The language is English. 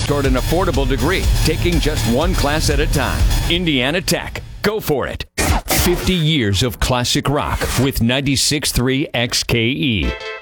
toward an affordable degree, taking just one class at a time. Indiana Tech. Go for it. 50 years of classic rock with 96.3 XKE.